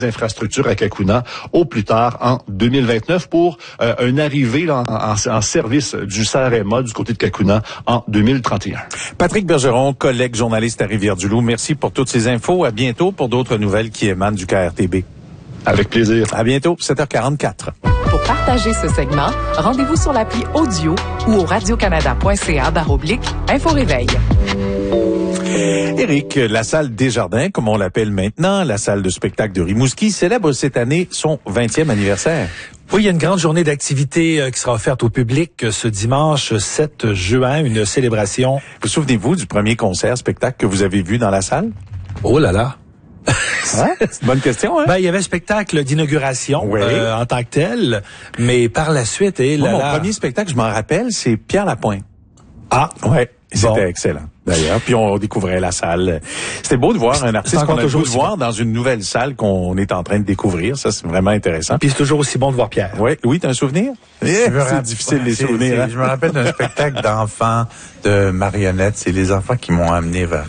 infrastructures à Cacouna au plus tard en 2029 pour une arrivée là, en service du CRMA du côté de Cacouna en 2031. Patrick Bergeron, collègue journaliste à Rivière-du-Loup, merci pour toutes ces infos. À bientôt pour d'autres nouvelles qui émanent du KRTB. Avec plaisir. À bientôt, 7h44. Pour partager ce segment, rendez-vous sur l'appli Audio ou au radiocanada.ca/Info-réveil. Éric, la salle Desjardins, comme on l'appelle maintenant, la salle de spectacle de Rimouski, célèbre cette année son 20e anniversaire. Oui, il y a une grande journée d'activité qui sera offerte au public ce dimanche 7 juin, une célébration. Vous souvenez-vous du premier concert-spectacle que vous avez vu dans la salle? Oh là là! Ouais, c'est une bonne question, hein? Ben, il y avait un spectacle d'inauguration en tant que tel, mais par la suite... Mon premier spectacle, je m'en rappelle, c'est Pierre Lapointe. Ah! Ouais, c'était bon. excellent. D'ailleurs, puis on découvrait la salle. C'était beau de voir un artiste qu'on a toujours de voir dans une nouvelle salle qu'on est en train de découvrir. Ça, c'est vraiment intéressant. Puis c'est toujours aussi bon de voir Pierre. Oui, Louis, t'as un souvenir? C'est difficile de les souvenirs. Je me rappelle d'un spectacle d'enfants, de marionnettes. C'est les enfants qui m'ont amené vers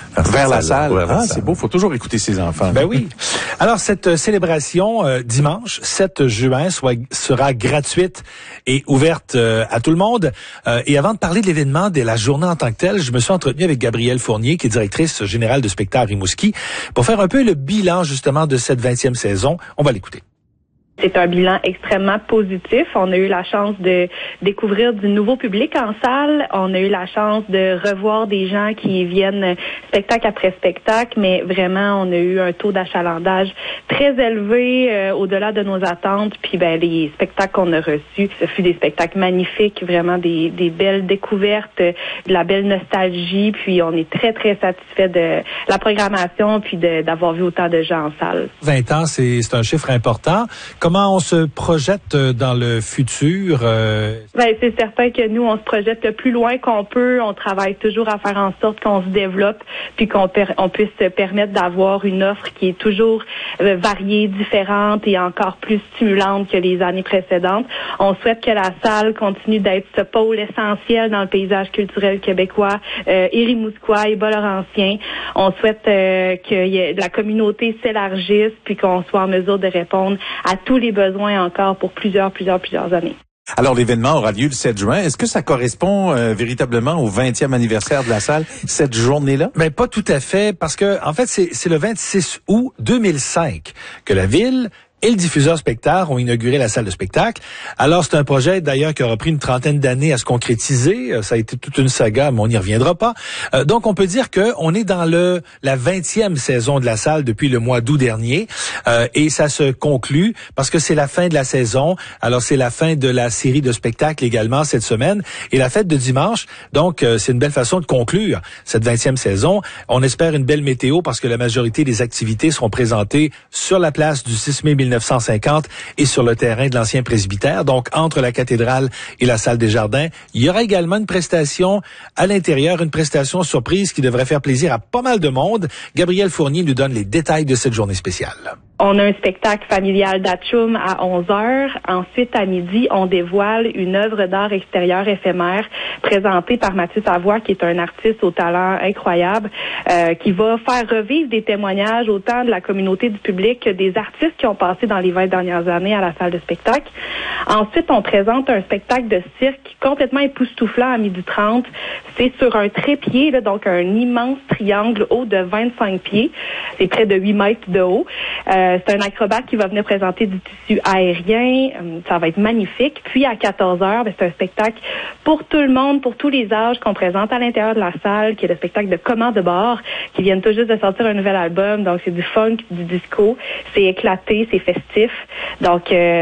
la salle. C'est beau, faut toujours écouter ses enfants. Ben oui. Alors, cette célébration, dimanche 7 juin, sera gratuite et ouverte à tout le monde. Et avant de parler de l'événement, de la journée en tant que telle, je me suis entretenu avec Gabrielle Fournier, qui est directrice générale de spectacle Rimouski, pour faire un peu le bilan, justement, de cette 20e saison. On va l'écouter. C'est un bilan extrêmement positif. On a eu la chance de découvrir du nouveau public en salle. On a eu la chance de revoir des gens qui viennent spectacle après spectacle, mais vraiment, on a eu un taux d'achalandage très élevé, au-delà de nos attentes. Puis, les spectacles qu'on a reçus, ce fut des spectacles magnifiques, vraiment des belles découvertes, de la belle nostalgie. Puis, on est très, très satisfait de la programmation puis d'avoir vu autant de gens en salle. 20 ans, c'est un chiffre important. Comment on se projette dans le futur? C'est certain que nous, on se projette le plus loin qu'on peut. On travaille toujours à faire en sorte qu'on se développe puis qu'on puisse se permettre d'avoir une offre qui est toujours variée, différente et encore plus stimulante que les années précédentes. On souhaite que la salle continue d'être ce pôle essentiel dans le paysage culturel québécois et rimouskois et bas-laurentien. On souhaite que la communauté s'élargisse puis qu'on soit en mesure de répondre à tous les besoins encore pour plusieurs années. Alors, l'événement aura lieu le 7 juin. Est-ce que ça correspond véritablement au 20e anniversaire de la salle, cette journée-là? Ben, pas tout à fait, parce que, en fait, c'est le 26 août 2005 que la ville et le diffuseur Spectar ont inauguré la salle de spectacle. Alors, c'est un projet, d'ailleurs, qui aura pris une trentaine d'années à se concrétiser. Ça a été toute une saga, mais on n'y reviendra pas. Donc, on peut dire qu'on est dans la 20e saison de la salle depuis le mois d'août dernier. Et ça se conclut parce que c'est la fin de la saison. Alors, c'est la fin de la série de spectacles également cette semaine. Et la fête de dimanche, donc, c'est une belle façon de conclure cette 20e saison. On espère une belle météo parce que la majorité des activités seront présentées sur la place du 6 mai 1950 et sur le terrain de l'ancien presbytère, donc entre la cathédrale et la salle Desjardins. Il y aura également une prestation à l'intérieur, une prestation surprise qui devrait faire plaisir à pas mal de monde. Gabrielle Fournier nous donne les détails de cette journée spéciale. On a un spectacle familial d'Atchoum à 11h. Ensuite, à midi, on dévoile une œuvre d'art extérieur éphémère présentée par Mathieu Savoie, qui est un artiste au talent incroyable, qui va faire revivre des témoignages autant de la communauté du public que des artistes qui ont passé dans les 20 dernières années à la salle de spectacle. Ensuite, on présente un spectacle de cirque complètement époustouflant à 12h30. C'est sur un trépied, là, donc un immense triangle haut de 25 pieds. C'est près de 8 mètres de haut. C'est un acrobate qui va venir présenter du tissu aérien. Ça va être magnifique. Puis à 14h, c'est un spectacle pour tout le monde, pour tous les âges qu'on présente à l'intérieur de la salle, qui est le spectacle de Comment de bord, qui viennent tout juste de sortir un nouvel album. Donc c'est du funk, du disco. C'est éclaté, c'est festif. Donc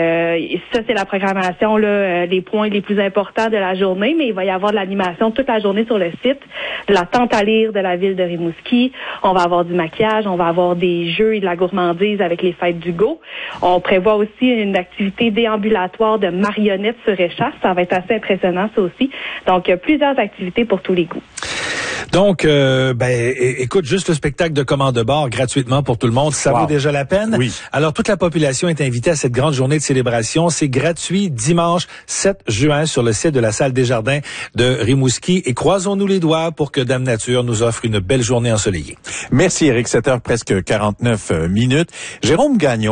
ça, c'est la programmation, là, les points les plus importants de la journée. Mais il va y avoir de l'animation toute la journée sur le site, de la tente à lire de la ville de Rimouski. On va avoir du maquillage, on va avoir des jeux et de la gourmandise avec les fêtes d'Hugo. On prévoit aussi une activité déambulatoire de marionnettes sur échasse. Ça va être assez impressionnant, ça aussi. Donc, plusieurs activités pour tous les goûts. Donc, écoute, juste le spectacle de commande de bord gratuitement pour tout le monde, ça vaut déjà la peine. Oui. Alors, toute la population est invitée à cette grande journée de célébration. C'est gratuit dimanche 7 juin sur le site de la salle Desjardins de Rimouski. Et croisons-nous les doigts pour que Dame Nature nous offre une belle journée ensoleillée. Merci Éric, 7h presque 49 minutes. Jérôme Gagnon.